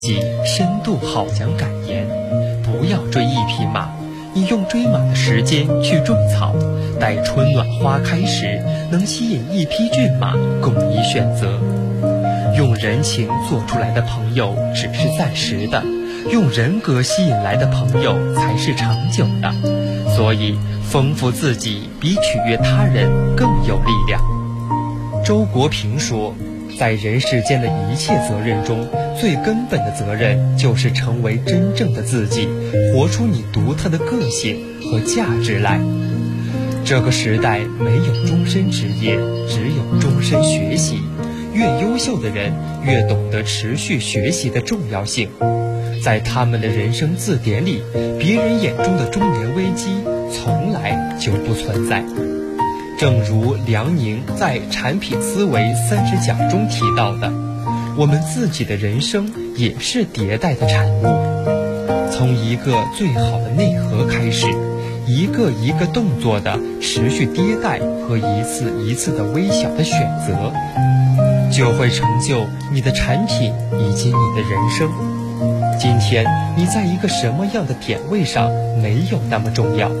即深度好讲感言，不要追一匹马，你用追马的时间去种草，待春暖花开时，能吸引一匹骏马供你选择。用人情做出来的朋友只是暂时的，用人格吸引来的朋友才是长久的。所以，丰富自己比取悦他人更有力量。周国平说，在人世间的一切责任中，最根本的责任就是成为真正的自己，活出你独特的个性和价值来。这个时代没有终身职业，只有终身学习。越优秀的人，越懂得持续学习的重要性。在他们的人生字典里，别人眼中的中年危机从来就不存在。正如梁宁在《产品思维30讲》中提到的，我们自己的人生也是迭代的产物，从一个最好的内核开始，一个一个动作的持续迭代和一次一次的微小的选择，就会成就你的产品以及你的人生。今天你在一个什么样的点位上没有那么重要，